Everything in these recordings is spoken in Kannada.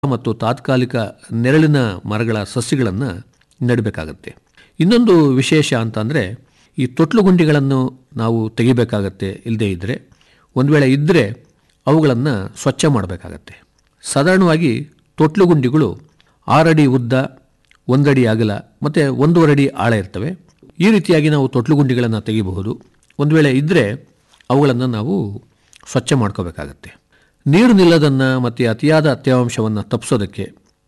ಮತ್ತು ತಾತ್ಕಾಲಿಕ ನೆರಳಿನ ಮರಗಳ ಸಸ್ಯಗಳನ್ನು ನೆಡಬೇಕಾಗತ್ತೆ. ಇನ್ನೊಂದು ವಿಶೇಷ ಅಂತಂದರೆ ಈ ತೊಟ್ಲು ಗುಂಡಿಗಳನ್ನು ನಾವು ತೆಗಿಬೇಕಾಗತ್ತೆ. ಇಲ್ಲದೇ ಇದ್ದರೆ ಒಂದು ವೇಳೆ ಇದ್ದರೆ ಅವುಗಳನ್ನು ಸ್ವಚ್ಛ ಮಾಡಬೇಕಾಗತ್ತೆ. ಸಾಧಾರಣವಾಗಿ ತೊಟ್ಲು ಗುಂಡಿಗಳು 6 ಅಡಿ ಉದ್ದ, 1 ಅಡಿ ಅಗಲ ಮತ್ತು 1.5 ಅಡಿ ಆಳ ಇರ್ತವೆ. ಈ ರೀತಿಯಾಗಿ ನಾವು ತೊಟ್ಲು ಗುಂಡಿಗಳನ್ನು ತೆಗಿಬಹುದು. ಒಂದು ವೇಳೆ ಇದ್ದರೆ ಅವುಗಳನ್ನು ನಾವು ಸ್ವಚ್ಛ ಮಾಡ್ಕೋಬೇಕಾಗತ್ತೆ. ನೀರು ನಿಲ್ಲೋದನ್ನು ಮತ್ತು ಅತಿಯಾದ ತೇವಾಂಶವನ್ನು ತಪ್ಪಿಸೋದಕ್ಕೆ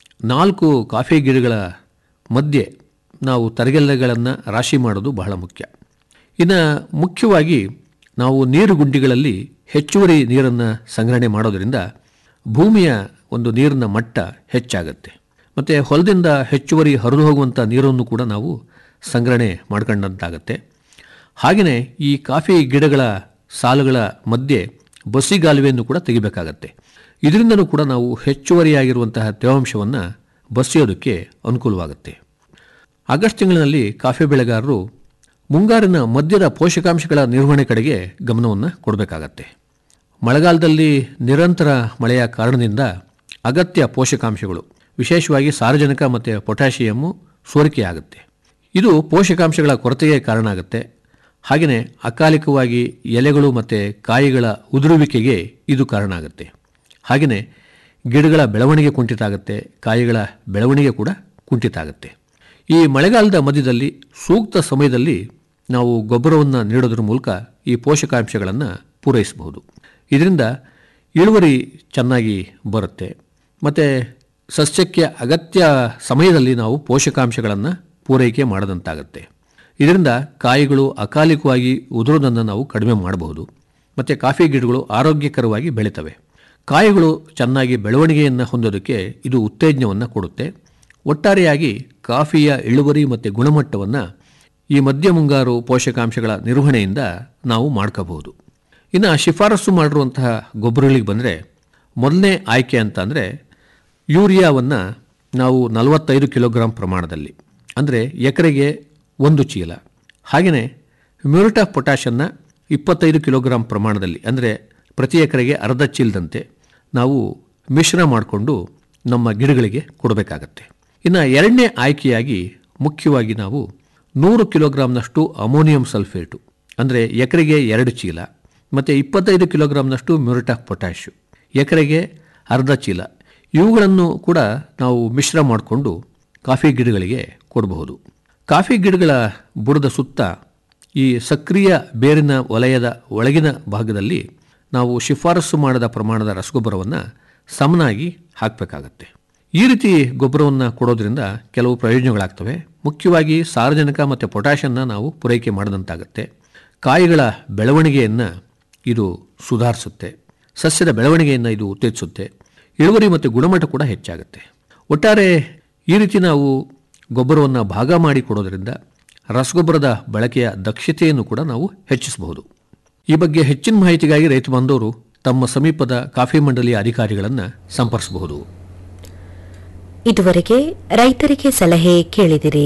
4 ಕಾಫಿ ಗಿಡಗಳ ಮಧ್ಯೆ ನಾವು ತರಗೆಲೆಗಳನ್ನು ರಾಶಿ ಮಾಡೋದು ಬಹಳ ಮುಖ್ಯ. ಇನ್ನು ಮುಖ್ಯವಾಗಿ ನಾವು ನೀರು ಗುಂಡಿಗಳಲ್ಲಿ ಹೆಚ್ಚುವರಿ ನೀರನ್ನು ಸಂಗ್ರಹಣೆ ಮಾಡೋದರಿಂದ ಭೂಮಿಯ ಒಂದು ನೀರಿನ ಮಟ್ಟ ಹೆಚ್ಚಾಗತ್ತೆ. ಮತ್ತು ಹೊಲದಿಂದ ಹೆಚ್ಚುವರಿ ಹರಿದು ಹೋಗುವಂಥ ನೀರನ್ನು ಕೂಡ ನಾವು ಸಂಗ್ರಹಣೆ ಮಾಡ್ಕೊಂಡಂತಾಗತ್ತೆ. ಹಾಗೆಯೇ ಈ ಕಾಫಿ ಗಿಡಗಳ ಸಾಲುಗಳ ಮಧ್ಯೆ ಬಸಿಗಾಲುವೆಯನ್ನು ಕೂಡ ತೆಗಿಬೇಕಾಗತ್ತೆ. ಇದರಿಂದಲೂ ಕೂಡ ನಾವು ಹೆಚ್ಚುವರಿಯಾಗಿರುವಂತಹ ತೇವಾಂಶವನ್ನು ಬಸಿಯೋದಕ್ಕೆ ಅನುಕೂಲವಾಗುತ್ತೆ. ಆಗಸ್ಟ್ ತಿಂಗಳಿನಲ್ಲಿ ಕಾಫಿ ಬೆಳೆಗಾರರು ಮುಂಗಾರಿನ ಮಧ್ಯದ ಪೋಷಕಾಂಶಗಳ ನಿರ್ವಹಣೆ ಕಡೆಗೆ ಗಮನವನ್ನು ಕೊಡಬೇಕಾಗತ್ತೆ. ಮಳೆಗಾಲದಲ್ಲಿ ನಿರಂತರ ಮಳೆಯ ಕಾರಣದಿಂದ ಅಗತ್ಯ ಪೋಷಕಾಂಶಗಳು, ವಿಶೇಷವಾಗಿ ಸಾರಜನಕ ಮತ್ತು ಪೊಟ್ಯಾಷಿಯಮ್ಮು ಸೋರಿಕೆಯಾಗುತ್ತೆ. ಇದು ಪೋಷಕಾಂಶಗಳ ಕೊರತೆಗೆ ಕಾರಣ ಆಗುತ್ತೆ. ಹಾಗೆಯೇ ಅಕಾಲಿಕವಾಗಿ ಎಲೆಗಳು ಮತ್ತು ಕಾಯಿಗಳ ಉದುರುವಿಕೆಗೆ ಇದು ಕಾರಣ ಆಗುತ್ತೆ. ಹಾಗೆಯೇ ಗಿಡಗಳ ಬೆಳವಣಿಗೆ ಕುಂಠಿತ ಆಗುತ್ತೆ, ಕಾಯಿಗಳ ಬೆಳವಣಿಗೆ ಕೂಡ ಕುಂಠಿತ ಆಗುತ್ತೆ. ಈ ಮಳೆಗಾಲದ ಮಧ್ಯದಲ್ಲಿ ಸೂಕ್ತ ಸಮಯದಲ್ಲಿ ನಾವು ಗೊಬ್ಬರವನ್ನು ನೀಡೋದ್ರ ಮೂಲಕ ಈ ಪೋಷಕಾಂಶಗಳನ್ನು ಪೂರೈಸಬಹುದು. ಇದರಿಂದ ಇಳುವರಿ ಚೆನ್ನಾಗಿ ಬರುತ್ತೆ ಮತ್ತು ಸಸ್ಯಕ್ಕೆ ಅಗತ್ಯ ಸಮಯದಲ್ಲಿ ನಾವು ಪೋಷಕಾಂಶಗಳನ್ನು ಪೂರೈಕೆ ಮಾಡದಂತಾಗುತ್ತೆ. ಇದರಿಂದ ಕಾಯಿಗಳು ಅಕಾಲಿಕವಾಗಿ ಉದುರೋದನ್ನು ನಾವು ಕಡಿಮೆ ಮಾಡಬಹುದು ಮತ್ತು ಕಾಫಿ ಗಿಡಗಳು ಆರೋಗ್ಯಕರವಾಗಿ ಬೆಳೀತವೆ. ಕಾಯಿಗಳು ಚೆನ್ನಾಗಿ ಬೆಳವಣಿಗೆಯನ್ನು ಹೊಂದೋದಕ್ಕೆ ಇದು ಉತ್ತೇಜನವನ್ನು ಕೊಡುತ್ತೆ. ಒಟ್ಟಾರೆಯಾಗಿ ಕಾಫಿಯ ಇಳುವರಿ ಮತ್ತು ಗುಣಮಟ್ಟವನ್ನು ಈ ಮಧ್ಯ ಮುಂಗಾರು ಪೋಷಕಾಂಶಗಳ ನಿರ್ವಹಣೆಯಿಂದ ನಾವು ಮಾಡ್ಕೋಬಹುದು. ಇನ್ನು ಶಿಫಾರಸು ಮಾಡಿರುವಂತಹ ಗೊಬ್ಬರಗಳಿಗೆ ಬಂದರೆ ಮೊದಲನೇ ಆಯ್ಕೆ ಅಂತ ಅಂದರೆ ಯೂರಿಯಾವನ್ನು ನಾವು 45 ಕಿಲೋಗ್ರಾಂ ಪ್ರಮಾಣದಲ್ಲಿ, ಅಂದರೆ ಎಕರೆಗೆ 1 ಚೀಲ. ಹಾಗೆಯೇ ಮ್ಯೂರೇಟ್ ಆಫ್ ಪೊಟ್ಯಾಷನ್ನು 25 ಕಿಲೋಗ್ರಾಂ ಪ್ರಮಾಣದಲ್ಲಿ, ಅಂದರೆ ಪ್ರತಿ ಎಕರೆಗೆ ಅರ್ಧ ಚೀಲದಂತೆ ನಾವು ಮಿಶ್ರ ಮಾಡಿಕೊಂಡು ನಮ್ಮ ಗಿಡಗಳಿಗೆ ಕೊಡಬೇಕಾಗತ್ತೆ. ಇನ್ನು ಎರಡನೇ ಆಯ್ಕೆಯಾಗಿ ಮುಖ್ಯವಾಗಿ ನಾವು 100 ಕಿಲೋಗ್ರಾಂನಷ್ಟು ಅಮೋನಿಯಂ ಸಲ್ಫೇಟು, ಅಂದರೆ ಎಕರೆಗೆ 2 ಚೀಲ, ಮತ್ತು 25 ಕಿಲೋಗ್ರಾಂನಷ್ಟು ಮ್ಯೂರೇಟ್ ಆಫ್ ಪೊಟ್ಯಾಷು, ಎಕರೆಗೆ ಅರ್ಧ ಚೀಲ. ಇವುಗಳನ್ನು ಕೂಡ ನಾವು ಮಿಶ್ರ ಮಾಡಿಕೊಂಡು ಕಾಫಿ ಗಿಡಗಳಿಗೆ ಕೊಡಬಹುದು. ಕಾಫಿ ಗಿಡಗಳ ಬುಡದ ಸುತ್ತ ಈ ಸಕ್ರಿಯ ಬೇರಿನ ವಲಯದ ಒಳಗಿನ ಭಾಗದಲ್ಲಿ ನಾವು ಶಿಫಾರಸು ಮಾಡಿದ ಪ್ರಮಾಣದ ರಸಗೊಬ್ಬರವನ್ನು ಸಮನಾಗಿ ಹಾಕಬೇಕಾಗತ್ತೆ. ಈ ರೀತಿ ಗೊಬ್ಬರವನ್ನು ಕೊಡೋದ್ರಿಂದ ಕೆಲವು ಪ್ರಯೋಜನಗಳಾಗ್ತವೆ. ಮುಖ್ಯವಾಗಿ ಸಾರಜನಕ ಮತ್ತು ಪೊಟ್ಯಾಷನ್ನು ನಾವು ಪೂರೈಕೆ ಮಾಡಿದಂತಾಗುತ್ತೆ. ಕಾಯಿಗಳ ಬೆಳವಣಿಗೆಯನ್ನು ಇದು ಸುಧಾರಿಸುತ್ತೆ, ಸಸ್ಯದ ಬೆಳವಣಿಗೆಯನ್ನು ಇದು ಉತ್ತೇಜಿಸುತ್ತೆ, ಇಳುವರಿ ಮತ್ತು ಗುಣಮಟ್ಟ ಕೂಡ ಹೆಚ್ಚಾಗುತ್ತೆ. ಒಟ್ಟಾರೆ ಈ ರೀತಿ ನಾವು ಗೊಬ್ಬರವನ್ನು ಭಾಗ ಮಾಡಿ ಕೊಡೋದ್ರಿಂದ ರಸಗೊಬ್ಬರದ ಬಳಕೆಯ ದಕ್ಷತೆಯನ್ನು ಕೂಡ ನಾವು ಹೆಚ್ಚಿಸಬಹುದು. ಈ ಬಗ್ಗೆ ಹೆಚ್ಚಿನ ಮಾಹಿತಿಗಾಗಿ ರೈತ ಬಾಂಧವರು ತಮ್ಮ ಸಮೀಪದ ಕಾಫಿ ಮಂಡಳಿಯ ಅಧಿಕಾರಿಗಳನ್ನು ಸಂಪರ್ಕಿಸಬಹುದು. ಇದುವರೆಗೆ ರೈತರಿಗೆ ಸಲಹೆ ಕೇಳಿದಿರಿ.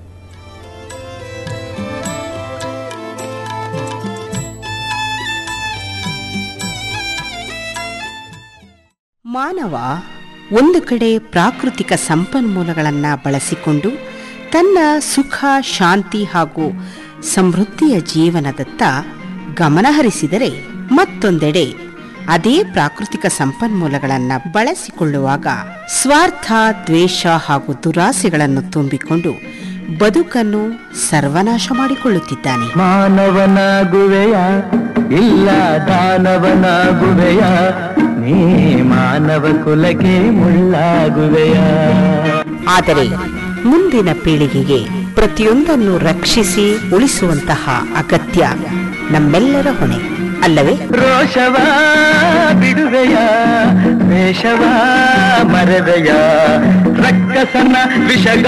ಮಾನವ ಒಂದು ಕಡೆ ಪ್ರಾಕೃತಿಕ ಸಂಪನ್ಮೂಲಗಳನ್ನು ಬಳಸಿಕೊಂಡು ತನ್ನ ಸುಖ, ಶಾಂತಿ ಹಾಗೂ ಸಮೃದ್ಧಿಯ ಜೀವನದತ್ತ ಗಮನಹರಿಸಿದರೆ, ಮತ್ತೊಂದೆಡೆ ಅದೇ ಪ್ರಾಕೃತಿಕ ಸಂಪನ್ಮೂಲಗಳನ್ನು ಬಳಸಿಕೊಳ್ಳುವಾಗ ಸ್ವಾರ್ಥ, ದ್ವೇಷ ಹಾಗೂ ದುರಾಸೆಗಳನ್ನು ತುಂಬಿಕೊಂಡು ಬದುಕನ್ನು ಸರ್ವನಾಶ ಮಾಡಿಕೊಳ್ಳುತ್ತಿದ್ದಾನೆ. ಮಾನವನಾಗುವೆಯ ಇಲ್ಲ ದಾನವನಾಗುವೆಯ, ನೀ ಮಾನವ ಕುಲಕ್ಕೆ ಮುಳ್ಳಾಗುವೆಯ. ಆದರೆ ಮುಂದಿನ ಪೀಳಿಗೆಗೆ ಪ್ರತಿಯೊಂದನ್ನು ರಕ್ಷಿಸಿ ಉಳಿಸುವಂತಹ ಅಗತ್ಯ ನಮ್ಮೆಲ್ಲರ ಹೊಣೆ, ಅಲ್ಲವೇ? ರೋಷವ ಬಿಡುವೆಯ, ವೇಷವ ಮರವೆಯ, ರಕ್ಕಸನ ವಿಷಗ